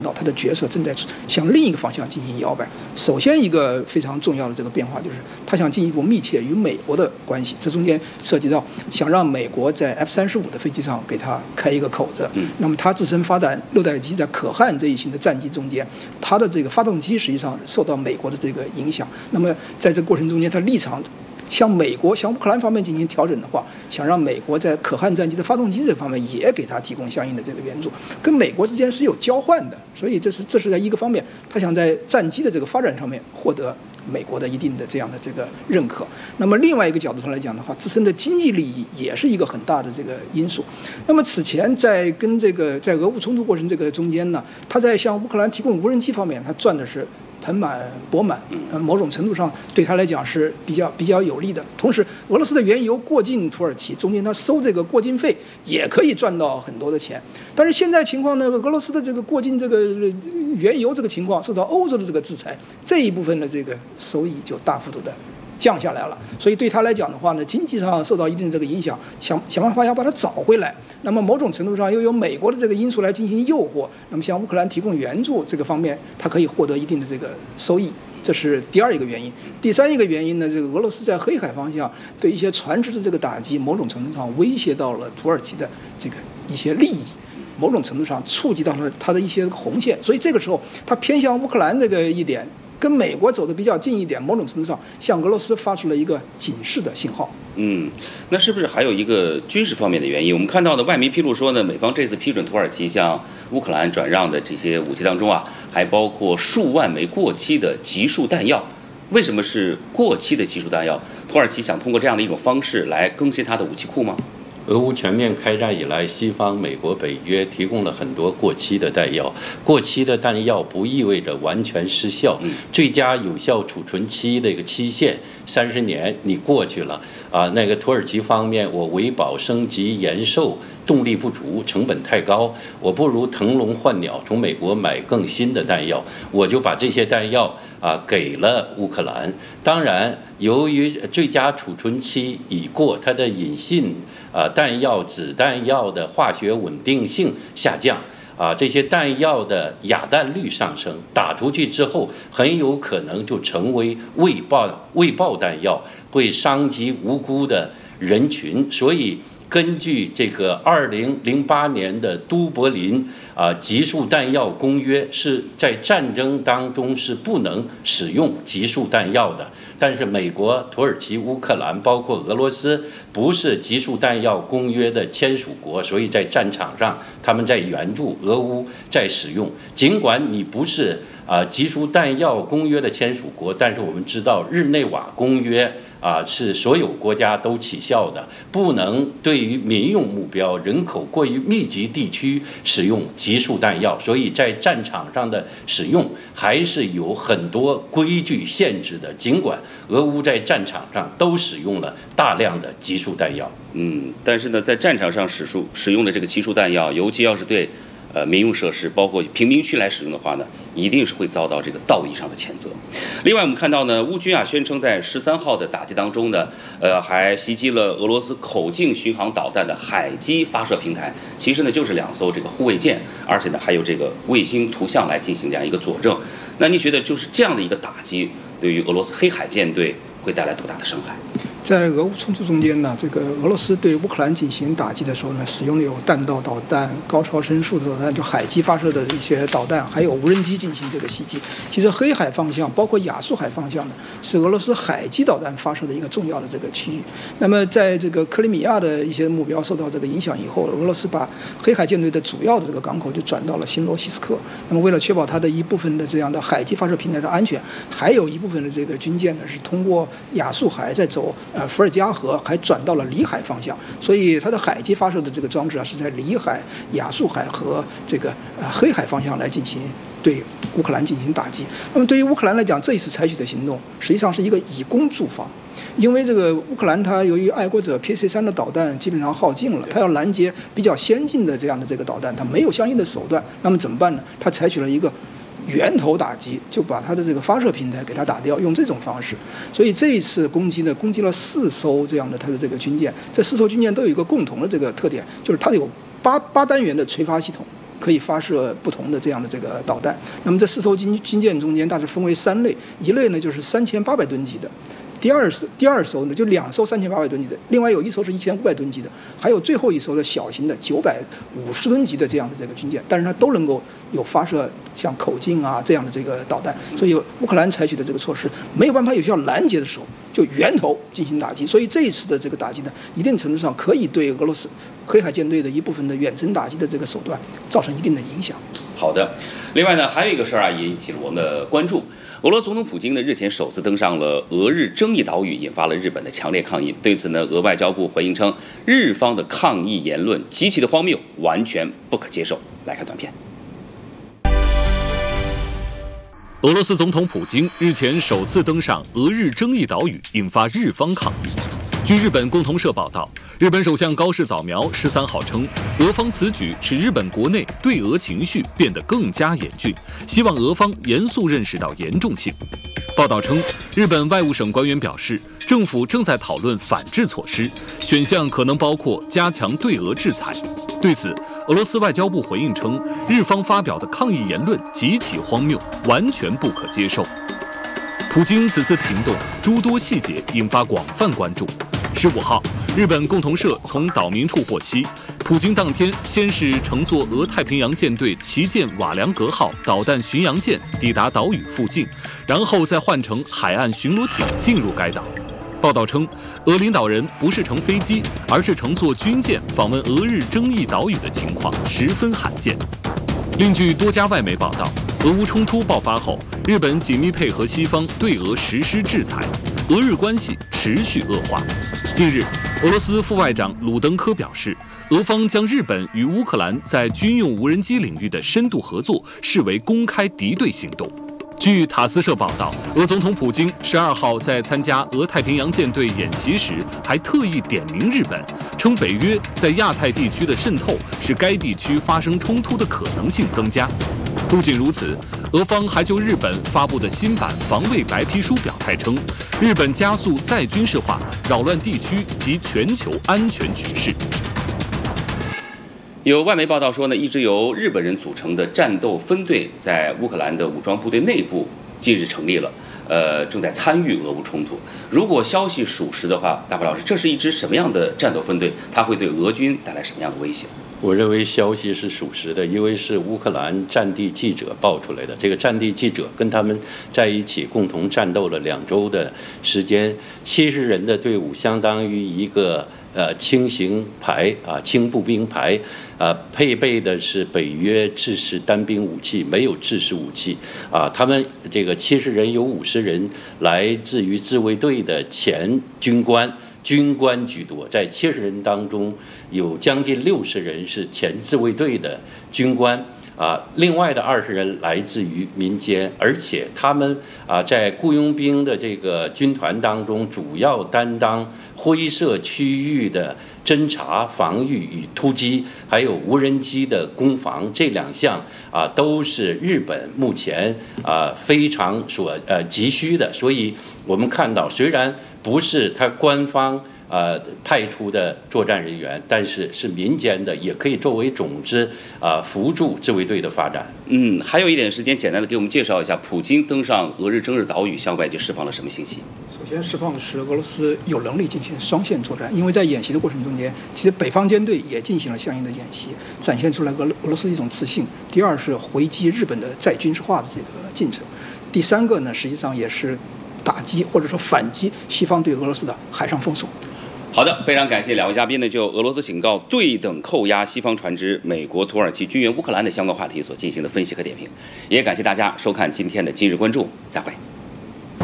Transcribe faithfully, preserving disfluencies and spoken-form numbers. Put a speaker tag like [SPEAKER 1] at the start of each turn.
[SPEAKER 1] 到他的角色正在向另一个方向进行摇摆。首先，一个非常重要的这个变化就是，他想进一步密切与美国的关系。这中间涉及到想让美国在 F 三十五的飞机上给他开一个口子。嗯，那么他自身发展六代机在可汗这一型的战机中间，他的这个发动机实际上受到美国的这个影响。那么在这个过程中间，他立场向美国、向乌克兰方面进行调整的话，想让美国在可汗战机的发动机这方面也给他提供相应的这个援助，跟美国之间是有交换的。所以这是这是在一个方面，他想在战机的这个发展上面获得美国的一定的这样的这个认可。那么另外一个角度上来讲的话，自身的经济利益也是一个很大的这个因素。那么此前在跟这个在俄乌冲突过程这个中间呢，他在向乌克兰提供无人机方面，他赚的是盆满钵满，某种程度上对他来讲是比较比较有利的。同时，俄罗斯的原油过境土耳其，中间他收这个过境费也可以赚到很多的钱。但是现在情况呢，俄罗斯的这个过境这个原油这个情况受到欧洲的这个制裁，这一部分的这个收益就大幅度的降下来了。所以对他来讲的话呢，经济上受到一定的这个影响，想想办法要把它找回来。那么某种程度上又有美国的这个因素来进行诱惑，那么向乌克兰提供援助这个方面，它可以获得一定的这个收益。这是第二一个原因。第三一个原因呢，这个俄罗斯在黑海方向对一些船只的这个打击，某种程度上威胁到了土耳其的这个一些利益，某种程度上触及到了它的一些红线。所以这个时候，它偏向乌克兰这个一点，跟美国走得比较近一点，某种程度上向俄罗斯发出了一个警示的信号。
[SPEAKER 2] 嗯，那是不是还有一个军事方面的原因？我们看到的外媒披露说呢，美方这次批准土耳其向乌克兰转让的这些武器当中啊，还包括数万枚过期的集束弹药。为什么是过期的集束弹药？土耳其想通过这样的一种方式来更新它的武器库吗？
[SPEAKER 3] 俄乌全面开战以来，西方、美国、北约提供了很多过期的弹药。过期的弹药不意味着完全失效，最佳有效储存期的一个期限三十年，你过去了啊。那个土耳其方面，我维保升级延寿动力不足，成本太高，我不如腾笼换鸟，从美国买更新的弹药，我就把这些弹药啊给了乌克兰。当然，由于最佳储存期已过，它的引信啊弹药、子弹药的化学稳定性下降。啊，这些弹药的哑弹率上升，打出去之后很有可能就成为未爆未爆弹药，会伤及无辜的人群。所以根据这个二零零八年的都柏林啊集束弹药公约，是在战争当中是不能使用集束弹药的。但是美国、土耳其、乌克兰，包括俄罗斯，不是集束弹药公约的签署国，所以在战场上他们在援助俄乌在使用。尽管你不是啊集束弹药公约的签署国，但是我们知道日内瓦公约啊是所有国家都起效的，不能对于民用目标、人口过于密集地区使用集束弹药，所以在战场上的使用还是有很多规矩限制的。尽管俄乌在战场上都使用了大量的集束弹药，
[SPEAKER 2] 嗯，但是呢，在战场上使用使用的这个集束弹药，尤其要是对呃民用设施，包括平民区来使用的话呢，一定是会遭到这个道义上的谴责。另外，我们看到呢，乌军啊宣称在十三号的打击当中呢，呃，还袭击了俄罗斯口径巡航导弹的海基发射平台，其实呢就是两艘这个护卫舰，而且呢还有这个卫星图像来进行这样一个佐证。那你觉得就是这样的一个打击，对于俄罗斯黑海舰队会带来多大的伤害？
[SPEAKER 1] 在俄乌冲突中间呢，这个俄罗斯对乌克兰进行打击的时候呢，使用的有弹道导弹、高超声速导弹，就海基发射的一些导弹，还有无人机进行这个袭击。其实黑海方向，包括亚速海方向呢，是俄罗斯海基导弹发射的一个重要的这个区域。那么在这个克里米亚的一些目标受到这个影响以后，俄罗斯把黑海舰队的主要的这个港口就转到了新罗西斯克。那么为了确保它的一部分的这样的海基发射平台的安全，还有一部分的这个军舰呢是通过亚速海再走呃伏尔加河，还转到了里海方向，所以它的海基发射的这个装置啊是在里海、亚速海和这个呃黑海方向来进行对乌克兰进行打击。那么对于乌克兰来讲，这一次采取的行动实际上是一个以攻助防，因为这个乌克兰它由于爱国者 P C 三的导弹基本上耗尽了，它要拦截比较先进的这样的这个导弹，它没有相应的手段，那么怎么办呢？它采取了一个源头打击，就把它的这个发射平台给它打掉，用这种方式。所以这一次攻击呢，攻击了四艘这样的它的这个军舰，这四艘军舰都有一个共同的这个特点，就是它有八八单元的垂发系统。 可以发射不同的这样的这个导弹。那么这四艘军军舰中间大致分为三类，一类呢就是三千八百吨级的。第二艘第二艘呢，就两艘三千八百吨级的，另外有一艘是一千五百吨级的，还有最后一艘的小型的九百五十吨级的这样的这个军舰，但是它都能够有发射像口径啊这样的这个导弹，所以乌克兰采取的这个措施没有办法有效拦截的时候，就源头进行打击。所以这一次的这个打击呢，一定程度上可以对俄罗斯黑海舰队的一部分的远程打击的这个手段造成一定的影响。
[SPEAKER 2] 好的，另外呢，还有一个事儿啊，也引起了我们的关注。俄罗斯总统普京呢日前首次登上了俄日争议岛屿，引发了日本的强烈抗议。对此呢，俄外交部回应称，日方的抗议言论极其的荒谬，完全不可接受。来看短片。
[SPEAKER 4] 俄罗斯总统普京日前首次登上俄日争议岛屿，引发日方抗议。据日本共同社报道，日本首相高市早苗十三号称，俄方此举使日本国内对俄情绪变得更加严峻，希望俄方严肃认识到严重性。报道称，日本外务省官员表示，政府正在讨论反制措施，选项可能包括加强对俄制裁。对此，俄罗斯外交部回应称，日方发表的抗议言论极其荒谬，完全不可接受。普京此次行动诸多细节引发广泛关注。十五号，日本共同社从岛民处获悉，普京当天先是乘坐俄太平洋舰队旗舰瓦良格号导弹巡洋舰抵达岛屿附近，然后再换乘海岸巡逻艇进入该岛。报道称，俄领导人不是乘飞机，而是乘坐军舰访问俄日争议岛屿的情况十分罕见。另据多家外媒报道，俄乌冲突爆发后，日本紧密配合西方对俄实施制裁，俄日关系持续恶化。近日，俄罗斯副外长鲁登科表示，俄方将日本与乌克兰在军用无人机领域的深度合作视为公开敌对行动。据塔斯社报道，俄总统普京十二号在参加俄太平洋舰队演习时，还特意点名日本，称北约在亚太地区的渗透使该地区发生冲突的可能性增加。不仅如此，俄方还就日本发布的新版防卫白皮书表态称，日本加速再军事化，扰乱地区及全球安全局势。
[SPEAKER 2] 有外媒报道说呢，一支由日本人组成的战斗分队在乌克兰的武装部队内部近日成立了，呃，正在参与俄乌冲突。如果消息属实的话，大辉老师，这是一支什么样的战斗分队？它会对俄军带来什么样的威胁？
[SPEAKER 3] 我认为消息是属实的，因为是乌克兰战地记者爆出来的。这个战地记者跟他们在一起共同战斗了两周的时间，七十人的队伍相当于一个呃轻型排啊轻步兵排，啊配备的是北约制式单兵武器，没有制式武器啊。他们这个七十人有五十人来自于自卫队的前军官。军官居多，在七十人当中，有将近六十人是前自卫队的军官啊，另外的二十人来自于民间，而且他们啊在雇佣兵的这个军团当中，主要担当灰色区域的侦察、防御与突击，还有无人机的攻防，这两项啊都是日本目前啊非常所呃急需的。所以我们看到，虽然不是他官方呃派出的作战人员，但是是民间的，也可以作为种子啊、呃、辅助自卫队的发展。
[SPEAKER 2] 嗯，还有一点时间，简单的给我们介绍一下，普京登上俄日争日岛屿向外界释放了什么信息？
[SPEAKER 1] 首先释放的是俄罗斯有能力进行双线作战，因为在演习的过程中间，其实北方舰队也进行了相应的演习，展现出来俄俄罗斯一种自信。第二是回击日本的再军事化的这个进程。第三个呢，实际上也是打击或者说反击西方对俄罗斯的海上封锁。
[SPEAKER 2] 好的，非常感谢两位嘉宾呢，就俄罗斯警告对等扣押西方船只、美国、土耳其军援乌克兰的相关话题所进行的分析和点评，也感谢大家收看今天的今日关注，再会。